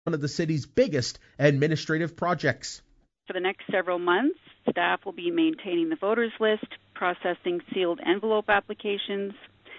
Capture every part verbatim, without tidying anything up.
one of the city's biggest administrative projects. For the next several months, staff will be maintaining the voters list, processing sealed envelope applications,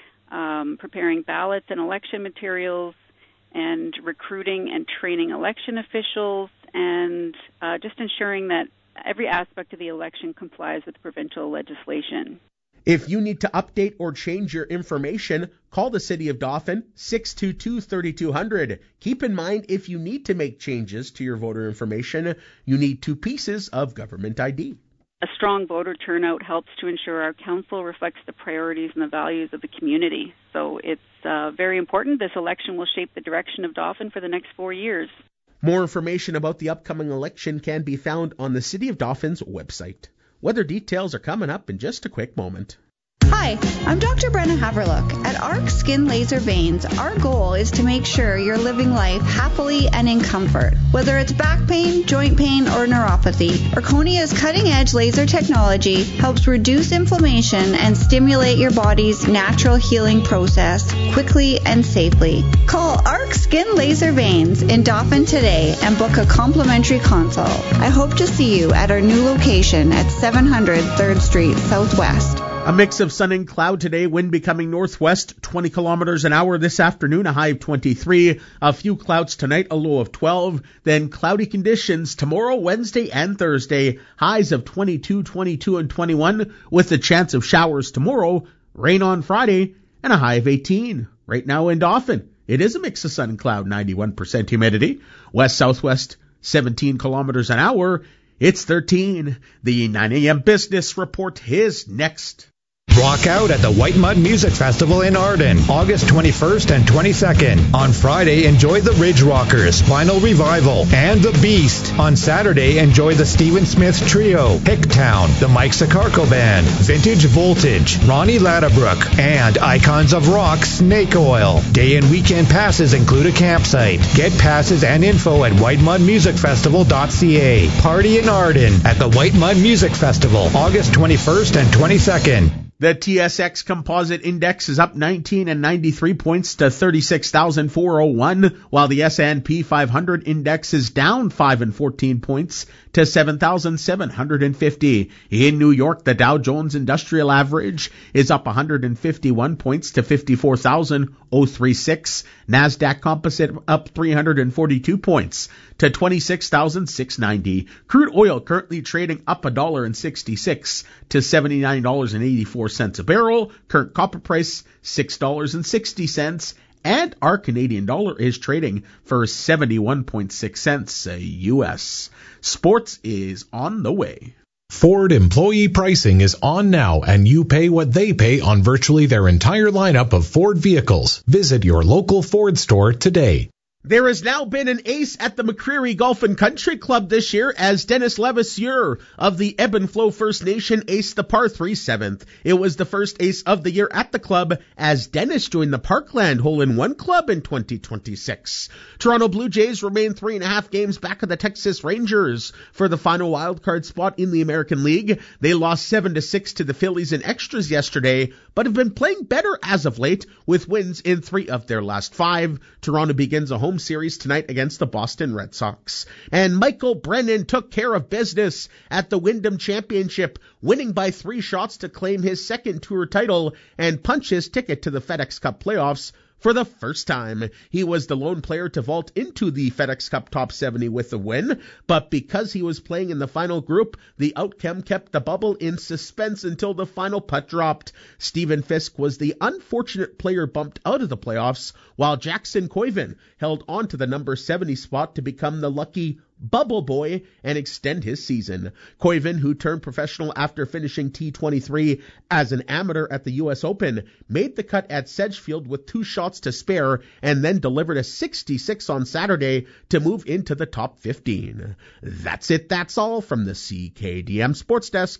um, preparing ballots and election materials, and recruiting and training election officials, and uh, just ensuring that every aspect of the election complies with provincial legislation. If you need to update or change your information, call the City of Dauphin, six two two, three two zero zero. Keep in mind, if you need to make changes to your voter information, you need two pieces of government I D. A strong voter turnout helps to ensure our council reflects the priorities and the values of the community. So it's uh, very important. This election will shape the direction of Dauphin for the next four years. More information about the upcoming election can be found on the City of Dauphin's website. Weather details are coming up in just a quick moment. Hi, I'm Doctor Brenna Haverlook. At Arc Skin Laser Veins, our goal is to make sure you're living life happily and in comfort. Whether it's back pain, joint pain, or neuropathy, Arconia's cutting-edge laser technology helps reduce inflammation and stimulate your body's natural healing process quickly and safely. Call Arc Skin Laser Veins in Dauphin today and book a complimentary consult. I hope to see you at our new location at seven hundred third Street Southwest. A mix of sun and cloud today, wind becoming northwest, twenty kilometers an hour this afternoon, a high of twenty-three. A few clouds tonight, a low of twelve. Then cloudy conditions tomorrow, Wednesday, and Thursday. Highs of twenty-two, twenty-two, and twenty-one, with the chance of showers tomorrow. Rain on Friday, and a high of eighteen. Right now in Dauphin, it is a mix of sun and cloud, ninety-one percent humidity. West-southwest, seventeen kilometers an hour. It's thirteen. The nine a.m. Business Report is next. Rock out at the White Mud Music Festival in Arden, August twenty-first and twenty-second. On Friday, enjoy the Ridge Rockers, Final Revival, and The Beast. On Saturday, enjoy the Stephen Smith Trio, Hicktown, the Mike Sicarco Band, Vintage Voltage, Ronnie Ladabrook, and Icons of Rock, Snake Oil. Day and weekend passes include a campsite. Get passes and info at white mud music festival dot c a. Party in Arden at the White Mud Music Festival, August twenty-first and twenty-second. The T S X Composite Index is up nineteen and ninety-three points to thirty-six thousand four hundred one, while the S and P five hundred Index is down five and fourteen points to seven thousand seven hundred fifty. In New York, the Dow Jones Industrial Average is up one hundred fifty-one points to fifty-four thousand thirty-six. NASDAQ Composite up three hundred forty-two points to twenty-six thousand six hundred ninety. Crude oil currently trading up one dollar and sixty-six cents to seventy-nine dollars and eighty-four cents a barrel. Current copper price six dollars and sixty cents. And our Canadian dollar is trading for seventy-one point six cents a U S. Sports is on the way. Ford employee pricing is on now, and you pay what they pay on virtually their entire lineup of Ford vehicles. Visit your local Ford store today. There has now been an ace at the McCreary Golf and Country Club this year as Dennis Levasseur of the Ebb and Flow First Nation aced the par three seventh. It was the first ace of the year at the club as Dennis joined the Parkland Hole-in-One Club in twenty twenty-six. Toronto Blue Jays remain three and a half games back of the Texas Rangers for the final wildcard spot in the American League. They lost seven to six to the Phillies in extras yesterday, but have been playing better as of late with wins in three of their last five. Toronto begins a home series tonight against the Boston Red Sox. And Michael Brennan took care of business at the Wyndham Championship, winning by three shots to claim his second tour title and punch his ticket to the FedEx Cup playoffs for the first time. He was the lone player to vault into the FedEx Cup Top seventy with a win, but because he was playing in the final group, the outcome kept the bubble in suspense until the final putt dropped. Stephen Fisk was the unfortunate player bumped out of the playoffs, while Jackson Koivin held on to the number seventy spot to become the lucky Bubble Boy and extend his season. Koivin, who turned professional after finishing T twenty-three as an amateur at the U S Open, made the cut at Sedgefield with two shots to spare and then delivered a sixty-six on Saturday to move into the top fifteen. That's it, that's all from the C K D M Sports Desk.